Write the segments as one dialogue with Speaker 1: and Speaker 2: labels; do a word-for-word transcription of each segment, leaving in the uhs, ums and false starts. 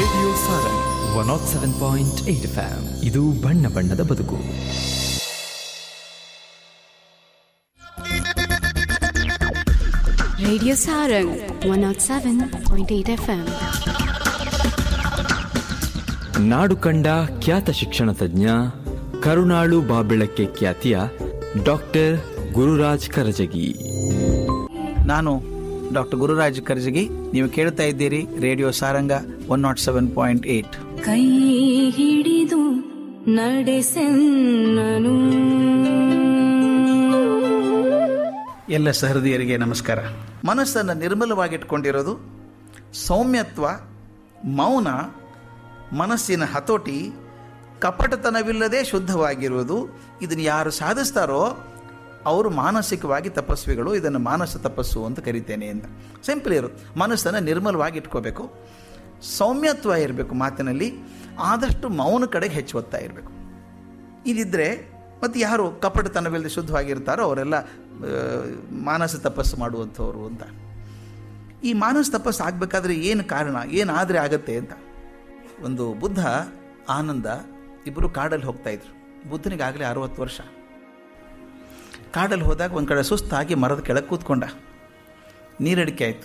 Speaker 1: Radio Sarang one not seven point eight F M. ಇದು ಬಣ್ಣ ಬಣ್ಣದ ಬದುಕು.
Speaker 2: Radio Sarang one not seven point eight F M.
Speaker 1: ನಾಡು ಕಂಡ ಖ್ಯಾತ ಶಿಕ್ಷಣ ತಜ್ಞ, ಕರುಣಾಳು ಬಾಬೆಳಕ್ಕೆ ಖ್ಯಾತಿಯ ಡಾಕ್ಟರ್ ಗುರುರಾಜ್ ಕರಜಗಿ.
Speaker 3: ನಾನು ಡಾಕ್ಟರ್ ಗುರುರಾಜ್ ಕರಜಗಿ. ನೀವು ಕೇಳ್ತಾ ಇದ್ದೀರಿ radio Saranga one not seven point eight.
Speaker 2: ಕೈ ಹಿಡಿದು ನಡೆಸೆನ್ನನು.
Speaker 3: ಎಲ್ಲ ಸಹೃದಯರಿಗೆ ನಮಸ್ಕಾರ. ಮನಸ್ಸನ್ನು ನಿರ್ಮಲವಾಗಿಟ್ಕೊಂಡಿರೋದು, ಸೌಮ್ಯತ್ವ, ಮೌನ, ಮನಸ್ಸಿನ ಹತೋಟಿ, ಕಪಟತನವಿಲ್ಲದೆ ಶುದ್ಧವಾಗಿರುವುದು, ಇದನ್ನು ಯಾರು ಸಾಧಿಸ್ತಾರೋ ಅವರು ಮಾನಸಿಕವಾಗಿ ತಪಸ್ವಿಗಳು. ಇದನ್ನು ಮಾನಸ ತಪಸ್ಸು ಅಂತ ಕರಿತೇನೆ ಅಂತ. ಸಿಂಪಲ್ ಇರೋದು. ಮನಸ್ಸನ್ನು ನಿರ್ಮಲವಾಗಿ ಇಟ್ಕೋಬೇಕು, ಸೌಮ್ಯತ್ವ ಇರಬೇಕು ಮಾತಿನಲ್ಲಿ, ಆದಷ್ಟು ಮೌನ ಕಡೆಗೆ ಹೆಚ್ಚು ಒತ್ತಾ ಇರಬೇಕು. ಇದಿದ್ದರೆ ಮತ್ತು ಯಾರು ಕಪಟತನವಿಲ್ಲದೆ ಶುದ್ಧವಾಗಿರ್ತಾರೋ ಅವರೆಲ್ಲ ಮಾನಸ ತಪಸ್ಸು ಮಾಡುವಂಥವ್ರು ಅಂತ. ಈ ಮಾನಸ ತಪಸ್ಸು ಆಗಬೇಕಾದ್ರೆ ಏನು ಕಾರಣ, ಏನಾದರೆ ಆಗತ್ತೆ ಅಂತ. ಒಂದು ಬುದ್ಧ, ಆನಂದ ಇಬ್ಬರು ಕಾಡಲ್ಲಿ ಹೋಗ್ತಾಯಿದ್ರು. ಬುದ್ಧನಿಗಾಗಲೇ ಅರವತ್ತು ವರ್ಷ. ಕಾಡಲ್ಲಿ ಹೋದಾಗ ಒಂದು ಕಡೆ ಸುಸ್ತಾಗಿ ಮರದ ಕೆಳಗೆ ಕೂತ್ಕೊಂಡ. ನೀರಡಿಕೆ ಆಯಿತು.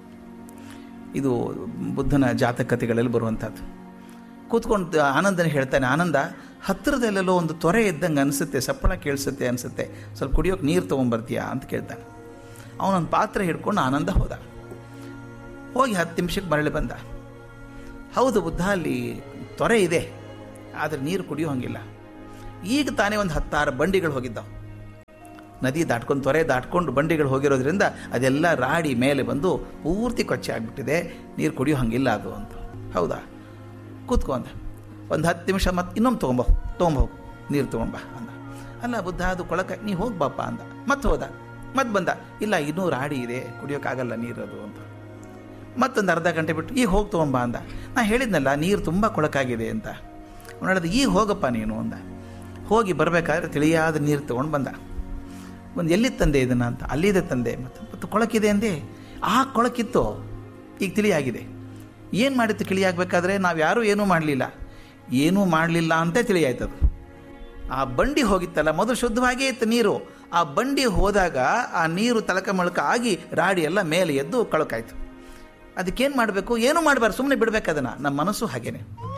Speaker 3: ಇದು ಬುದ್ಧನ ಜಾತಕತೆಗಳಲ್ಲಿ ಬರುವಂಥದ್ದು. ಕೂತ್ಕೊಂಡು ಆನಂದನ ಹೇಳ್ತಾನೆ, ಆನಂದ, ಹತ್ತಿರದಲ್ಲೆಲ್ಲೋ ಒಂದು ತೊರೆ ಇದ್ದಂಗೆ ಅನಿಸುತ್ತೆ, ಸಪ್ಪಳ ಕೇಳಿಸುತ್ತೆ ಅನಿಸುತ್ತೆ, ಸ್ವಲ್ಪ ಕುಡಿಯೋಕೆ ನೀರು ತೊಗೊಂಬರ್ತೀಯಾ ಅಂತ ಕೇಳ್ತಾನೆ. ಅವನೊಂದು ಪಾತ್ರೆ ಹಿಡ್ಕೊಂಡು ಆನಂದ ಹೋದ. ಹೋಗಿ ಹತ್ತು ನಿಮಿಷಕ್ಕೆ ಮರಳಿ ಬಂದ. ಹೌದು ಬುದ್ಧ, ಅಲ್ಲಿ ತೊರೆ ಇದೆ, ಆದರೆ ನೀರು ಕುಡಿಯೋ ಹಂಗಿಲ್ಲ. ಈಗ ತಾನೇ ಒಂದು ಹತ್ತಾರು ಬಂಡಿಗಳು ಹೋಗಿದ್ದಾವೆ. ನದಿ ದಾಟ್ಕೊಂಡು ತೊರೆ ದಾಟ್ಕೊಂಡು ಬಂಡಿಗಳು ಹೋಗಿರೋದ್ರಿಂದ ಅದೆಲ್ಲ ರಾಡಿ ಮೇಲೆ ಬಂದು ಪೂರ್ತಿ ಕೊಚ್ಚೆ ಆಗಿಬಿಟ್ಟಿದೆ, ನೀರು ಕುಡಿಯೋ ಹಂಗಿಲ್ಲ ಅದು ಅಂತ. ಹೌದಾ, ಕೂತ್ಕೊಂಡ. ಒಂದು ಹತ್ತು ನಿಮಿಷ ಮತ್ತೆ ಇನ್ನೊಮ್ಮೆ ತೊಗೊಂಬ ತೊಗೊಂಬೋಗು ನೀರು ತೊಗೊಂಬ ಅಂದ. ಅಲ್ಲ ಬುದ್ಧ, ಅದು ಕೊಳಕ, ನೀ ಹೋಗಿ ಬಾಪ ಅಂದ. ಮತ್ತೆ ಹೋದ, ಮತ್ತೆ ಬಂದ. ಇಲ್ಲ, ಇನ್ನೂ ರಾಡಿ ಇದೆ, ಕುಡಿಯೋಕ್ಕಾಗಲ್ಲ ನೀರು ಅದು ಅಂತ. ಮತ್ತೊಂದು ಅರ್ಧ ಗಂಟೆ ಬಿಟ್ಟು ಈಗ ಹೋಗಿ ತೊಗೊಂಬ ಅಂದ. ನಾ ಹೇಳಿದ್ನಲ್ಲ ನೀರು ತುಂಬ ಕೊಳಕಾಗಿದೆ ಅಂತ. ನೋಡೋದು, ಈಗ ಹೋಗಪ್ಪ ನೀನು ಅಂದ. ಹೋಗಿ ಬರಬೇಕಾದ್ರೆ ತಿಳಿಯಾದ ನೀರು ತೊಗೊಂಡು ಬಂದ. ಒಂದು ಎಲ್ಲಿ ತಂದೆ ಇದನ್ನು ಅಂತ. ಅಲ್ಲಿದೆ ತಂದೆ. ಮತ್ತು ಮತ್ತು ಕೊಳಕಿದೆ ಅಂದೆ. ಆ ಕೊಳಕಿತ್ತು, ಈಗ ತಿಳಿಯಾಗಿದೆ. ಏನು ಮಾಡಿತ್ತು ತಿಳಿಯಾಗಬೇಕಾದ್ರೆ? ನಾವು ಯಾರೂ ಏನೂ ಮಾಡಲಿಲ್ಲ, ಏನೂ ಮಾಡಲಿಲ್ಲ ಅಂತ ತಿಳಿಯಾಯ್ತದು. ಆ ಬಂಡಿ ಹೋಗಿತ್ತಲ್ಲ, ಮೊದಲು ಶುದ್ಧವಾಗೇ ಇತ್ತು ನೀರು. ಆ ಬಂಡಿ ಹೋದಾಗ ಆ ನೀರು ತಳಕ ಮಳಕ ಆಗಿ ರಾಡಿ ಎಲ್ಲ ಮೇಲೆ ಎದ್ದು ಕೊಳಕಾಯ್ತು. ಅದಕ್ಕೇನು ಮಾಡಬೇಕು? ಏನೂ ಮಾಡಬಾರ್ದು, ಸುಮ್ಮನೆ ಬಿಡಬೇಕು ಅದನ್ನು. ನಮ್ಮ ಮನಸ್ಸು ಹಾಗೇನೆ.